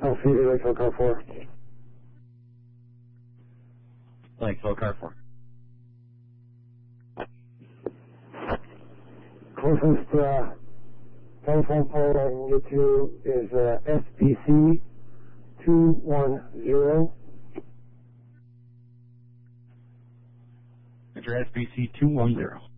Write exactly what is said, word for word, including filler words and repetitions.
I'll see you like car four. Lakeville car four. Closest uh, telephone pole I can get to is uh, S B C two one zero. Enter S B C two one zero.